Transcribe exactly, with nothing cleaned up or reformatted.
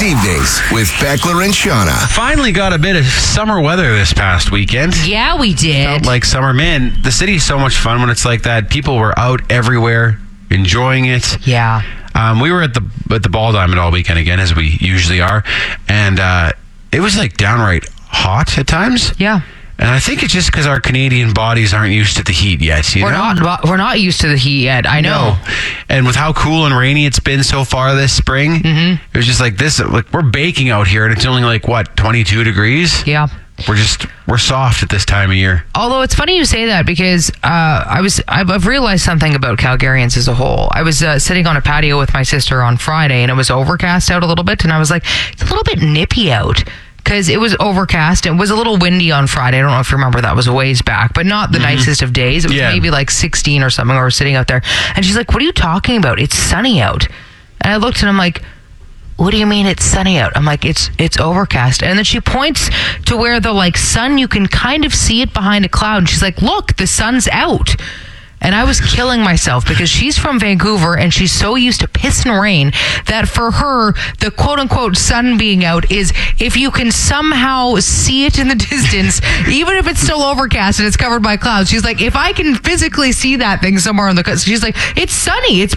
Evenings with Beckler and Shauna. Finally got a bit of summer weather this past weekend. Yeah, we did. Felt like summer. Man, the city's so much fun when it's like that. People were out everywhere enjoying it. Yeah. Um, we were at the at the Ball Diamond all weekend again, as we usually are. And uh, it was like downright hot at times. Yeah. And I think it's just because our Canadian bodies aren't used to the heat yet. You We're know? not we're not used to the heat yet. I know. No. And with how cool and rainy it's been so far this spring, mm-hmm. it was just like this. Like we're baking out here, and it's only like what twenty-two degrees. Yeah. We're just we're soft at this time of year. Although it's funny you say that because uh, I was I've, I've realized something about Calgarians as a whole. I was uh, sitting on a patio with my sister on Friday, and it was overcast out a little bit, and I was like, it's a little bit nippy out. Because it was overcast. It was a little windy on Friday. I don't know if you remember, that was a ways back, but not the mm-hmm. nicest of days. It was yeah. maybe like sixteen or something. We were sitting out there. And she's like, what are you talking about? It's sunny out. And I looked and I'm like, what do you mean it's sunny out? I'm like, it's it's overcast. And then she points to where the like sun, you can kind of see it behind a cloud. And she's like, look, the sun's out. And I was killing myself because she's from Vancouver and she's so used to piss and rain that for her, the quote unquote sun being out is if you can somehow see it in the distance, even if it's still overcast and it's covered by clouds. She's like, if I can physically see that thing somewhere on the coast, she's like, it's sunny. It's